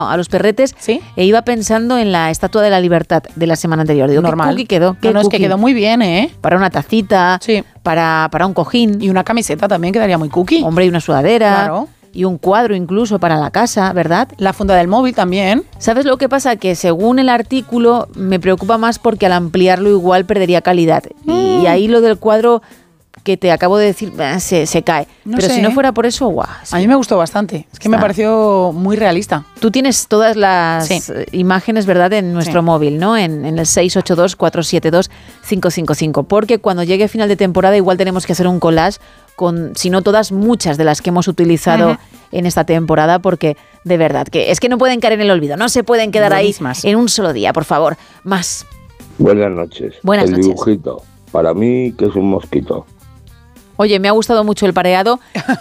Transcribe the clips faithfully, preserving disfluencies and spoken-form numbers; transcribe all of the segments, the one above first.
a los perretes, ¿sí? E iba pensando en la Estatua de la Libertad de la semana anterior. Digo, normal. ¿qué cookie quedó? ¿Qué no, no, cookie? es que quedó muy bien, ¿eh? Para una tacita, sí. para, para un cojín. Y una camiseta también quedaría muy cookie. Hombre, y una sudadera. Claro. Y un cuadro incluso para la casa, ¿verdad? La funda del móvil también. ¿Sabes lo que pasa? Que según el artículo me preocupa más porque al ampliarlo igual perdería calidad. Mm. Y ahí lo del cuadro que te acabo de decir se, se cae. No Pero sé, si no ¿eh? fuera por eso, guau. Sí. A mí me gustó bastante. Es que Está. me pareció muy realista. Tú tienes todas las sí. imágenes, ¿verdad?, en nuestro sí. móvil, ¿no? En, en el seis ocho dos, cuatro siete dos, cinco cinco cinco. Porque cuando llegue final de temporada igual tenemos que hacer un collage con, si no todas, muchas de las que hemos utilizado uh-huh. en esta temporada, porque de verdad, que es que no pueden caer en el olvido, no se pueden quedar Buenísimas. ahí en un solo día, por favor. Más. Buenas noches. Buenas el noches. dibujito, para mí, que es un mosquito. Oye, me ha gustado mucho el pareado,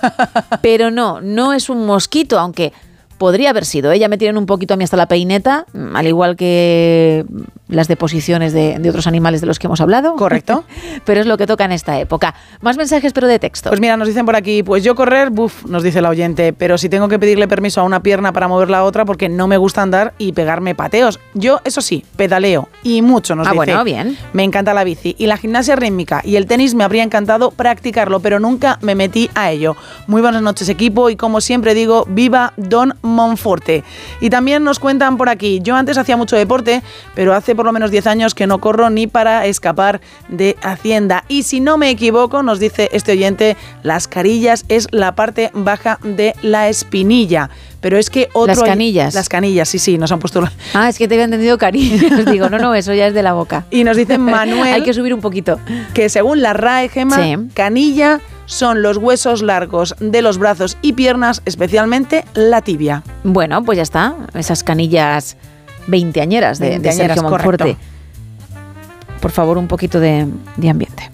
pero no, no es un mosquito, aunque podría haber sido. Ella me tiran un poquito a mí hasta la peineta, al igual que las deposiciones de, de otros animales de los que hemos hablado. Correcto. Pero es lo que toca en esta época. Más mensajes, pero de texto. Pues mira, nos dicen por aquí, pues yo correr, buf, nos dice la oyente, pero si tengo que pedirle permiso a una pierna para mover la otra porque no me gusta andar y pegarme pateos. Yo, eso sí, pedaleo y mucho, nos ah, dice. Ah, bueno, bien. Me encanta la bici y la gimnasia rítmica y el tenis me habría encantado practicarlo, pero nunca me metí a ello. Muy buenas noches, equipo, y como siempre digo, viva Don Monforte. Y también nos cuentan por aquí, yo antes hacía mucho deporte, pero hace por lo menos diez años que no corro ni para escapar de Hacienda. Y si no me equivoco, nos dice este oyente, las carillas es la parte baja de la espinilla. Pero es que otro... Las canillas. Las canillas, sí, sí, nos han puesto... Ah, es que te había entendido carillas. Digo, no, no, eso ya es de la boca. Y nos dice Manuel... Hay que subir un poquito. Que según la R A E, Gemma, sí. canilla son los huesos largos de los brazos y piernas, especialmente la tibia. Bueno, pues ya está. Esas canillas veinteañeras de, de Sergio Monforte. Por favor, un poquito de, de ambiente.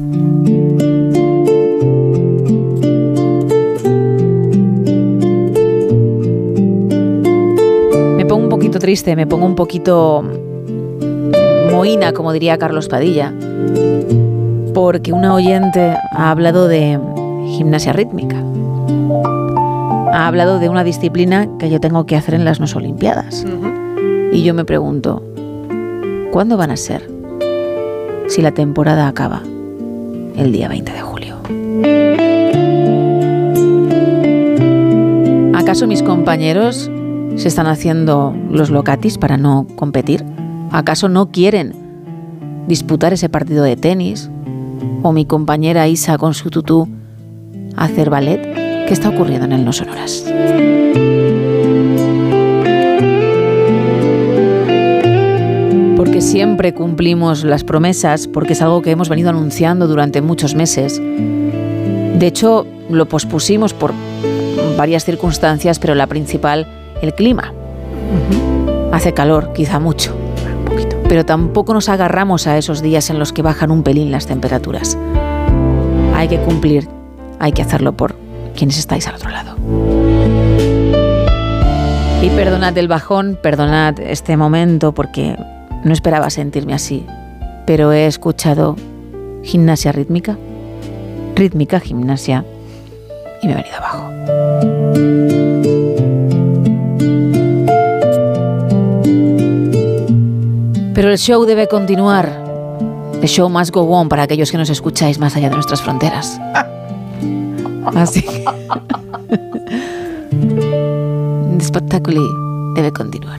Me pongo un poquito triste, me pongo un poquito mohína, como diría Carlos Padilla, porque una oyente ha hablado de gimnasia rítmica. Ha hablado de una disciplina que yo tengo que hacer en las no olimpiadas. Uh-huh. Y yo me pregunto, ¿cuándo van a ser? Si la temporada acaba el día veinte de julio. ¿Acaso mis compañeros se están haciendo los locatis para no competir? ¿Acaso no quieren disputar ese partido de tenis? ¿O mi compañera Isa con su tutú hacer ballet? ¿Qué está ocurriendo en el No Sonoras? Porque siempre cumplimos las promesas, porque es algo que hemos venido anunciando durante muchos meses. De hecho, lo pospusimos por varias circunstancias, pero la principal, el clima. Uh-huh. Hace calor, quizá mucho, un poquito. Pero tampoco nos agarramos a esos días en los que bajan un pelín las temperaturas. Hay que cumplir, hay que hacerlo por quienes estáis al otro lado. Y perdonad el bajón, perdonad este momento, porque no esperaba sentirme así, pero he escuchado gimnasia rítmica, rítmica, gimnasia, y me he venido abajo. Pero el show debe continuar. The show must go on para aquellos que nos escucháis más allá de nuestras fronteras. Así que el espectáculo debe continuar.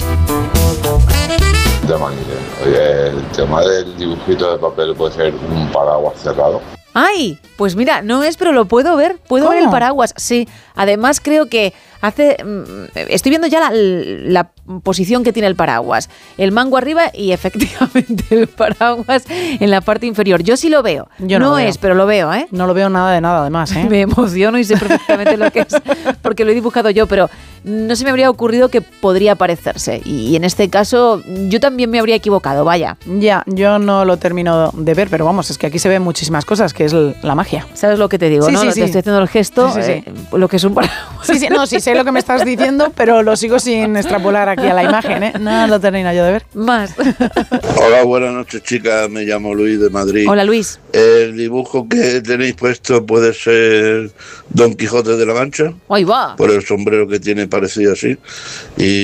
Oye, el tema del dibujito de papel puede ser un paraguas cerrado. ¡Ay! Pues mira, no es, pero lo puedo ver. Puedo ¿Cómo? ver el paraguas, sí. Además, creo que hace... Estoy viendo ya la, la posición que tiene el paraguas. El mango arriba y efectivamente el paraguas en la parte inferior. Yo sí lo veo. Yo no, no lo veo. es, pero lo veo, ¿eh? No lo veo nada de nada, además, ¿eh? Me emociono y sé perfectamente lo que es, porque lo he dibujado yo, pero no se me habría ocurrido que podría parecerse. Y en este caso, yo también me habría equivocado, vaya. Ya, yo no lo termino de ver, pero vamos, es que aquí se ven muchísimas cosas, que es la magia. ¿Sabes lo que te digo, sí, no? Sí, te sí. estoy haciendo el gesto, sí, sí, sí. Eh, lo que es un paraguas. Sí, sí, no, sí sé sé lo que me estás diciendo, pero lo sigo sin extrapolar aquí a la imagen, ¿eh? No lo termino yo de ver. Más. Hola, buenas noches, chicas. Me llamo Luis de Madrid. Hola, Luis. El dibujo que tenéis puesto puede ser Don Quijote de la Mancha. Ahí va. Por el sombrero que tiene parecido así. Y